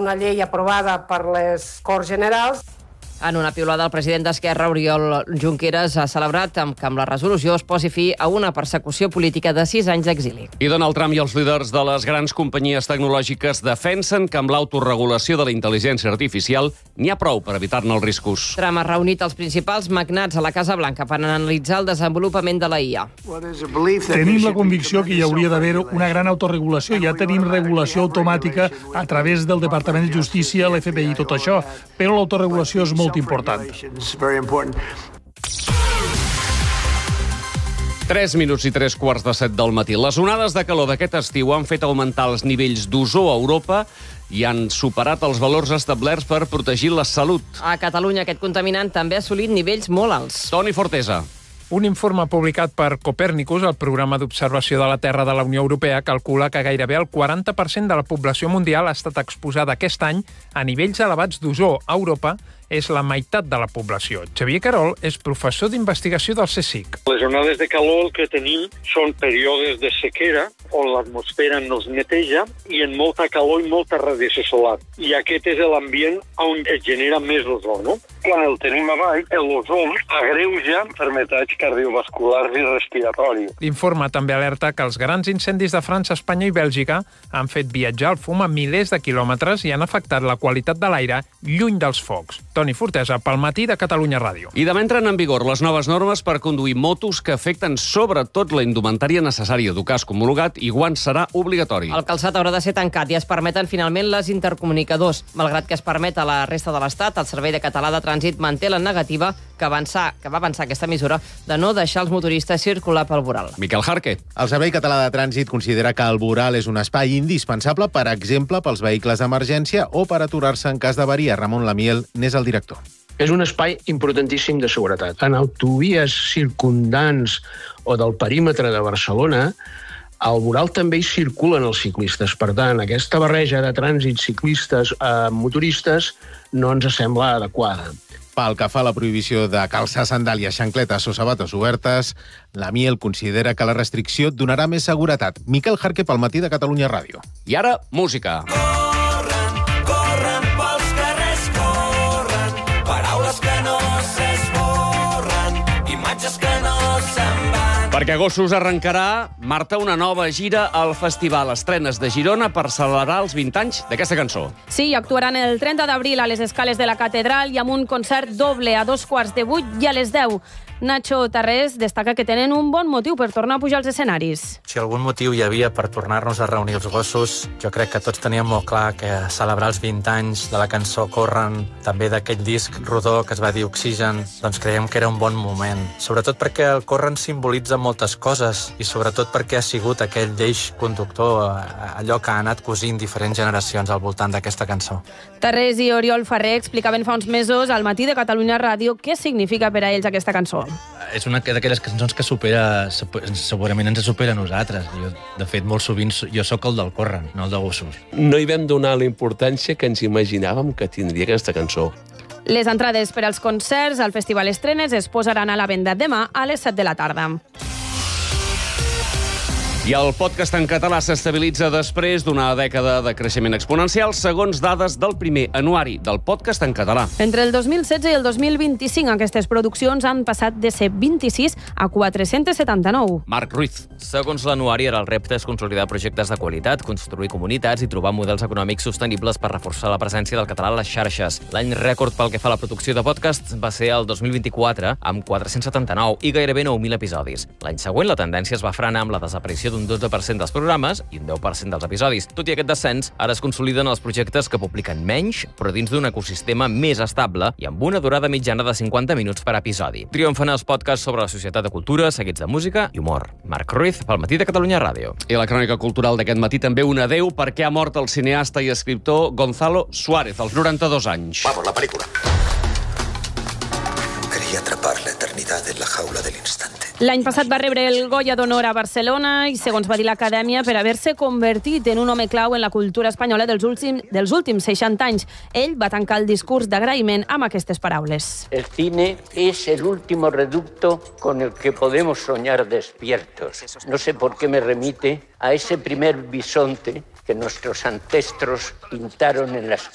una llei aprovada per les Corts Generals. En una piulada, el president d'Esquerra, Oriol Junqueras, ha celebrat que amb la resolució es posi fi a una persecució política de 6 anys d'exili. I Donald Trump i els líders de les grans companyies tecnològiques defensen que amb l'autoregulació de la intel·ligència artificial n'hi ha prou per evitar-ne els riscos. Trump ha reunit els principals magnats a la Casa Blanca per analitzar el desenvolupament de la IA. Tenim la convicció que hi hauria d'haver una gran autorregulació. Ja tenim regulació automàtica a través del Departament de Justícia, l'FBI i tot això, però l'autoregulació és molt important. 3 minuts i 3:15 del matí. Les onades de calor d'aquest estiu han fet augmentar els nivells d'ozó a Europa i han superat els valors establerts per protegir la salut. A Catalunya, aquest contaminant també ha assolit nivells molt alts. Toni Fortesa. Un informe publicat per Copernicus, el programa d'observació de la Terra de la Unió Europea, calcula que gairebé el 40% de la població mundial ha estat exposada aquest any a nivells elevats d'ozó. A Europa és la meitat de la població. Xavier Carol és professor d'investigació del CSIC. Les onades de calor que tenim són períodes de sequera on l'atmosfera no es neteja i en molta calor i molta radiació solar. I aquest és l'ambient on es genera més ozó, no? Quan el tenim avall, l'ozó agreuja enfermetats cardiovasculars i respiratoris. L'informe també alerta que els grans incendis de França, Espanya i Bèlgica han fet viatjar el fum a milers de quilòmetres i han afectat la qualitat de l'aire lluny dels focs. Toni Fortesa, pel Matí de Catalunya Ràdio. I demà entren en vigor les noves normes per conduir motos que afecten sobretot la indumentària necessària. Dur casc homologat i guants serà obligatori. El calçat haurà de ser tancat i es permeten finalment les intercomunicadors. Malgrat que es permet a la resta de l'Estat, el Servei de Català de Trànsit manté la negativa que va avançar aquesta mesura de no deixar els motoristes circular pel voral. Miquel Jarque. El Servei Català de Trànsit considera que el voral és un espai indispensable, per exemple, pels vehicles d'emergència o per aturar-se en cas d'avaria. Ramon Lamiel n'és el director. És un espai importantíssim de seguretat. En autovies circundants o del perímetre de Barcelona, al voral també hi circulen els ciclistes. Per tant, aquesta barreja de trànsit ciclistes motoristes no ens sembla adequada. Pel que fa a la prohibició de calçar sandàlies, xancletes o sabates obertes, la Miel considera que la restricció donarà més seguretat. Miquel Jarque, pel Matí de Catalunya Ràdio. I ara, música. Corren pels carrers, corren, paraules que no s'esborren, imatges que no se'n van. Perquè a Gossos arrencarà, Marta, una nova gira al Festival Estrenes de Girona per celebrar els 20 anys d'aquesta cançó. Sí, actuaran el 30 d'abril a les escales de la Catedral i amb un concert doble a 7:15 i a les 10. Nacho Tarrés destaca que tenen un bon motiu per tornar a pujar als escenaris. Si algun motiu hi havia per tornar-nos a reunir els Gossos, jo crec que tots teníem molt clar que celebrar els 20 anys de la cançó Corren, també d'aquell disc rodó que es va dir Oxigen, doncs creiem que era un bon moment. Sobretot perquè el Corren simbolitza moltes coses i sobretot perquè ha sigut aquell eix conductor, allò que ha anat cosint diferents generacions al voltant d'aquesta cançó. Tarrés i Oriol Ferrer explicaven fa uns mesos al Matí de Catalunya Ràdio què significa per a ells aquesta cançó. És una d'aquelles cançons que segurament ens supera a nosaltres. Jo, de fet, molt sovint jo sóc el del Corren, no el de Gossos. No hi vam donar la importància que ens imaginàvem que tindria aquesta cançó. Les entrades per als concerts al Festival Estrenes es posaran a la venda demà a les 7 de la tarda. I el podcast en català s'estabilitza després d'una dècada de creixement exponencial, segons dades del primer anuari del podcast en català. Entre el 2016 i el 2025, aquestes produccions han passat de ser 26 a 479. Marc Ruiz. Segons l'anuari, era el repte és consolidar projectes de qualitat, construir comunitats i trobar models econòmics sostenibles per reforçar la presència del català a les xarxes. L'any rècord pel que fa a la producció de podcast va ser el 2024, amb 479 i gairebé 9.000 episodis. L'any següent, la tendència es va frenar amb la desaparició d'un 12% dels programes i un 10% dels episodis. Tot i aquest descens, ara es consoliden els projectes que publiquen menys, però dins d'un ecosistema més estable i amb una durada mitjana de 50 minuts per episodi. Triomfen els podcasts sobre la societat de cultura, seguits de música i humor. Marc Ruiz, pel Matí de Catalunya Ràdio. I la crònica cultural d'aquest matí també un adeu perquè ha mort el cineasta i escriptor Gonzalo Suárez, als 92 anys. Vamos, la película. Quería atrapar la eternidad en la jaula del instante. L'any passat va rebre el Goya d'Honor a Barcelona i, segons va dir l'Acadèmia, per haver-se convertit en un home clau en la cultura espanyola dels últims 60 anys. Ell va tancar el discurs d'agraïment amb aquestes paraules. El cine es el último reducto con el que podemos soñar despiertos. No sé por qué me remite a ese primer bisonte que nuestros ancestros pintaron en las